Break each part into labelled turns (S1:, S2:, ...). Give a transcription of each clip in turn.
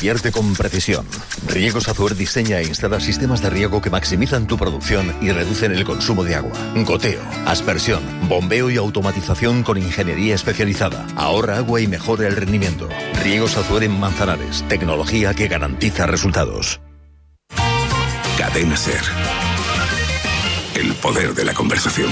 S1: Invierte con precisión. Riegos Azuer diseña e instala sistemas de riego que maximizan tu producción y reducen el consumo de agua. Goteo, aspersión, bombeo y automatización con ingeniería especializada. Ahorra agua y mejora el rendimiento. Riegos Azuer en Manzanares. Tecnología que garantiza resultados.
S2: Cadena SER. El poder de la conversación.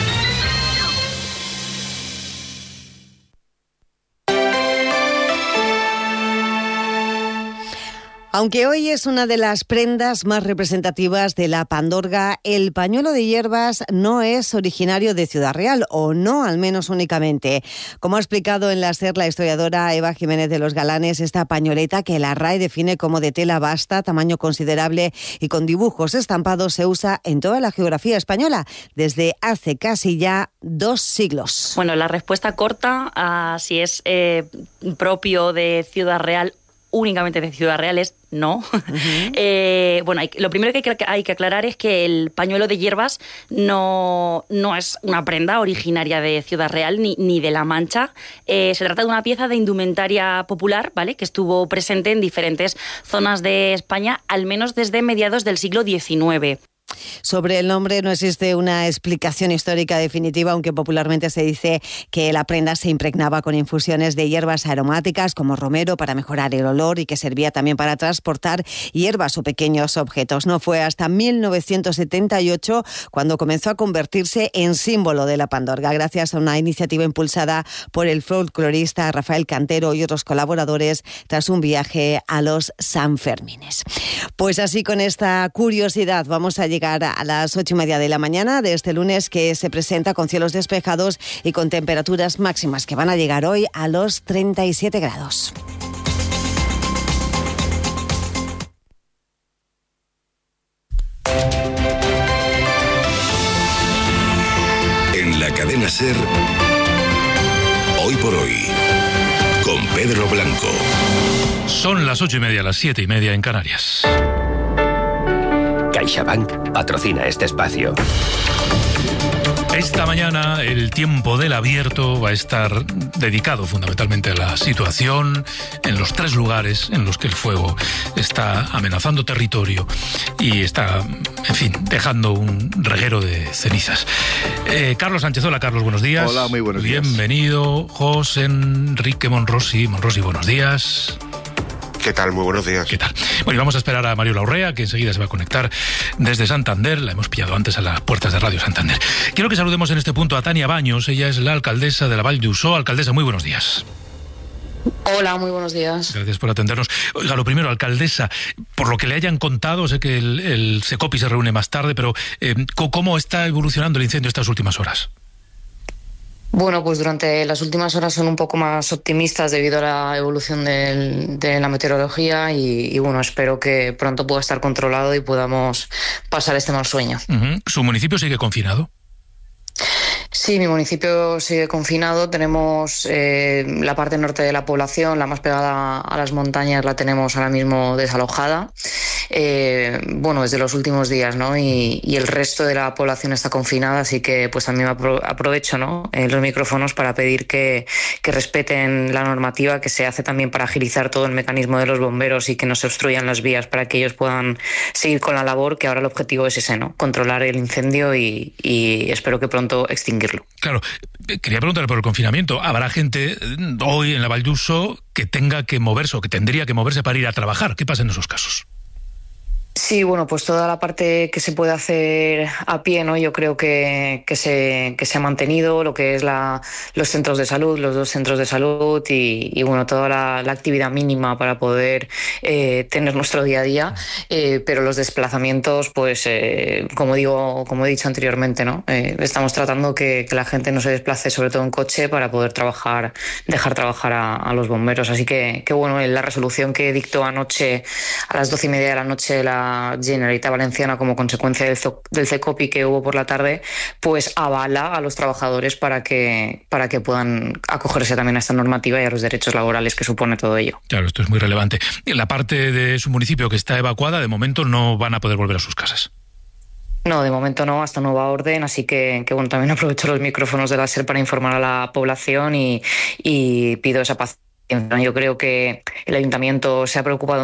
S3: Aunque hoy es una de las prendas más representativas de la pandorga, el pañuelo de hierbas no es originario de Ciudad Real, o no, al menos únicamente. Como ha explicado en la SER la historiadora Eva Jiménez de los Galanes, esta pañoleta, que la RAE define como de tela basta, tamaño considerable y con dibujos estampados, se usa en toda la geografía española desde hace casi ya 2 siglos.
S4: Bueno, la respuesta corta a si es propio de Ciudad Real, únicamente de Ciudad Real, es no. Bueno, lo primero que hay que aclarar es que el pañuelo de hierbas no es una prenda originaria de Ciudad Real ni de La Mancha. Se trata de una pieza de indumentaria popular, ¿vale?, que estuvo presente en diferentes zonas de España, al menos desde mediados del siglo XIX.
S3: Sobre el nombre no existe una explicación histórica definitiva, aunque popularmente se dice que la prenda se impregnaba con infusiones de hierbas aromáticas como romero para mejorar el olor y que servía también para transportar hierbas o pequeños objetos. No fue hasta 1978 cuando comenzó a convertirse en símbolo de la pandorga, gracias a una iniciativa impulsada por el folclorista Rafael Cantero y otros colaboradores tras un viaje a los Sanfermines. Pues así, con esta curiosidad, vamos a llegar a las 8:30 de la mañana de este lunes, que se presenta con cielos despejados y con temperaturas máximas que van a llegar hoy a los 37 grados.
S2: En la cadena SER, hoy por hoy, con Pedro Blanco.
S5: Son las 8:30, las 7:30 en Canarias.
S6: CaixaBank patrocina este espacio.
S5: Esta mañana el tiempo del abierto va a estar dedicado fundamentalmente a la situación en los 3 lugares en los que el fuego está amenazando territorio y está, en fin, dejando un reguero de cenizas. Carlos Sánchez, hola Carlos, buenos días.
S7: Hola, muy buenos días.
S5: Bienvenido. José Enrique Monrosi, buenos días.
S7: ¿Qué tal? Muy buenos días.
S5: ¿Qué tal? Bueno, y vamos a esperar a Mario Larrea, que enseguida se va a conectar desde Santander. La hemos pillado antes a las puertas de Radio Santander. Quiero que saludemos en este punto a Tania Baños. Ella es la alcaldesa de la Vall d'Uixó. Alcaldesa, muy buenos días.
S8: Hola, muy buenos días.
S5: Gracias por atendernos. Oiga, lo primero, alcaldesa, por lo que le hayan contado, sé que el Secopi se reúne más tarde, pero ¿cómo está evolucionando el incendio estas últimas horas?
S8: Bueno, pues durante las últimas horas son un poco más optimistas debido a la evolución de la meteorología y bueno, espero que pronto pueda estar controlado y podamos pasar este mal sueño.
S5: ¿Su municipio sigue confinado?
S8: Sí, mi municipio sigue confinado. Tenemos la parte norte de la población, la más pegada a las montañas, la tenemos ahora mismo desalojada. Bueno, desde los últimos días, ¿no? Y el resto de la población está confinada, así que pues también aprovecho, ¿no?, los micrófonos para pedir que respeten la normativa que se hace también para agilizar todo el mecanismo de los bomberos y que no se obstruyan las vías para que ellos puedan seguir con la labor, que ahora el objetivo es ese, ¿no?, controlar el incendio y espero que pronto extinguirlo.
S5: Claro, quería preguntarle por el confinamiento. ¿Habrá gente hoy en la Vall d'Uixó que tenga que moverse o que tendría que moverse para ir a trabajar? ¿Qué pasa en esos casos?
S8: Sí, bueno, pues toda la parte que se puede hacer a pie, ¿no? Yo creo que se ha mantenido, lo que es los centros de salud, los 2 centros de salud y bueno, toda la actividad mínima para poder tener nuestro día a día, pero los desplazamientos, pues como he dicho anteriormente, ¿no? Estamos tratando que la gente no se desplace, sobre todo en coche, para poder dejar trabajar a los bomberos. Así que bueno, la resolución que dictó anoche a las 12:30 de la noche la Generalitat Valenciana, como consecuencia del Secopi que hubo por la tarde, pues avala a los trabajadores para que puedan acogerse también a esta normativa y a los derechos laborales que supone todo ello.
S5: Claro, esto es muy relevante. En la parte de su municipio que está evacuada, de momento no van a poder volver a sus casas.
S8: No, de momento no, hasta nueva orden, así que bueno, también aprovecho los micrófonos de la SER para informar a la población y pido esa paciencia. Yo creo que el ayuntamiento se ha preocupado